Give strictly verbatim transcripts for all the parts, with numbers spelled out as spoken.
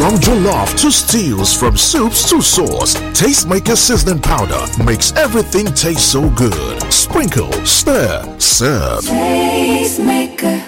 From jollof to stews, from soups to sauce, Tastemaker seasoning powder makes everything taste so good. Sprinkle, stir, serve. Tastemaker.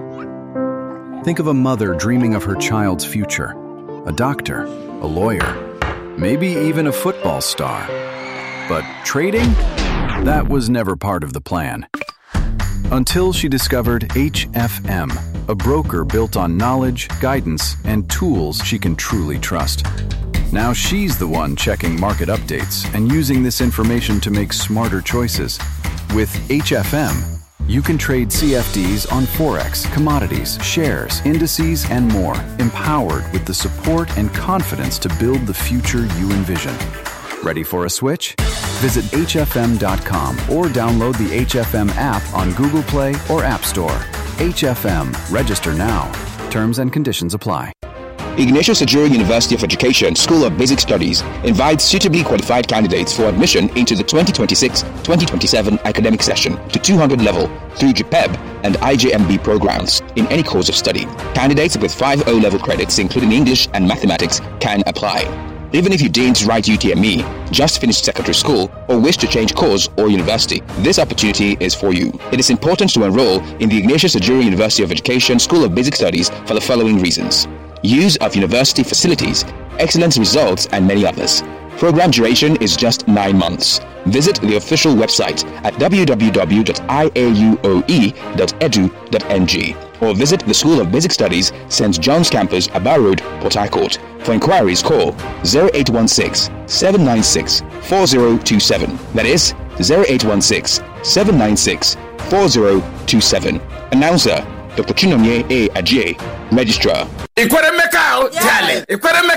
Think of a mother dreaming of her child's future. A doctor, a lawyer, maybe even a football star. But trading? That was never part of the plan. Until she discovered H F M, a broker built on knowledge, guidance, and tools she can truly trust. Now she's the one checking market updates and using this information to make smarter choices. With H F M, you can trade C F Ds on Forex, commodities, shares, indices, and more, empowered with the support and confidence to build the future you envision. Ready for a switch? Visit H F M dot com or download the H F M app on Google Play or App Store. H F M. Register now. Terms and conditions apply. Ignatius Ajuri University of Education School of Basic Studies invites suitably qualified candidates for admission into the twenty twenty-six twenty twenty-seven academic session to two hundred level through J P E B and I J M B programs in any course of study. Candidates with five O-level credits, including English and mathematics, can apply. Even if you didn't write U T M E, just finished secondary school, or wish to change course or university, this opportunity is for you. It is important to enroll in the Ignatius Ajuri University of Education School of Basic Studies for the following reasons: use of university facilities, excellent results, and many others. Program duration is just nine months. Visit the official website at w w w dot i a u o e dot e d u dot n g or visit the School of Basic Studies, Saint John's Campus, Aba Road, Port Harcourt. For inquiries, call zero eight one six, seven nine six, four zero two seven. That is zero eight one six, seven nine six, four zero two seven. Announcer, Doctor Chinomye A. Ajay, Registrar. Talent.